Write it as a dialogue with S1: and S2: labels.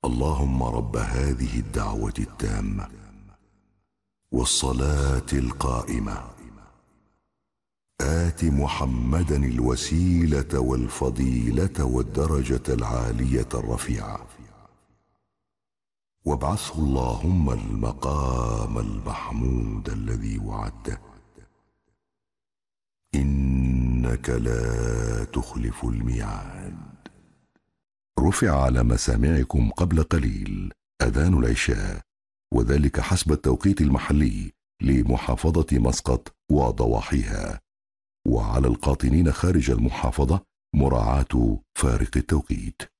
S1: اللهم رب هذه الدعوة التامة والصلاة القائمة آت محمدا الوسيلة والفضيلة والدرجة العالية الرفيعة وابعثه اللهم المقام المحمود الذي وعدته إنك لا تخلف الميعاد. رفع على مسامعكم قبل قليل أذان العشاء، وذلك حسب التوقيت المحلي لمحافظة مسقط وضواحيها، وعلى القاطنين خارج المحافظة مراعاة فارق التوقيت.